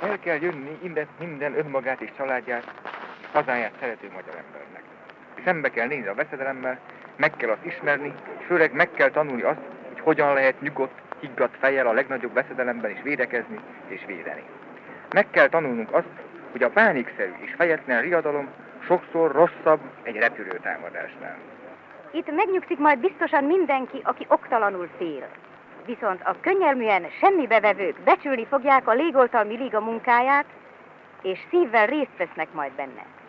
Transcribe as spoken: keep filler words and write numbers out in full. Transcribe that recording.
El kell jönni minden, minden önmagát és családját és hazáját szerető magyar embernek. Szembe kell nézni a veszedelemmel, meg kell azt ismerni, és főleg meg kell tanulni azt, hogy hogyan lehet nyugodt, higgadt fejjel a legnagyobb veszedelemben is védekezni és védeni. Meg kell tanulnunk azt, hogy a pánikszerű és fejetlen riadalom sokszor rosszabb egy repülőtámadásnál. Itt megnyugszik majd biztosan mindenki, aki oktalanul fél. Viszont a könnyelműen semmibevevők becsülni fogják a légoltalmi liga munkáját, és szívvel részt vesznek majd benne.